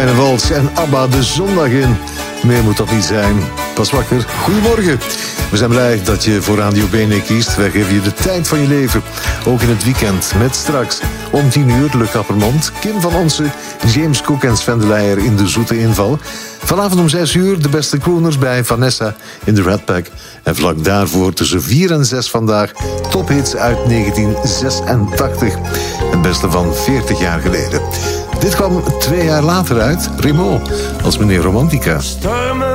En Wals en ABBA de zondag in. Meer moet dat niet zijn. Pas wakker. Goedemorgen. We zijn blij dat je voor Radio Bene kiest. Wij geven je de tijd van je leven. Ook in het weekend. Met straks om 10:00 Le Kappermond, Kim van Onsen, James Cook en Sven de Leijer in de zoete inval. Vanavond om 6:00 de beste crooners bij Vanessa in de Red Pack. En vlak daarvoor tussen 4 en 6 vandaag tophits uit 1986. Het beste van 40 jaar geleden. Dit kwam 2 jaar later uit, Remo, als meneer Romantica.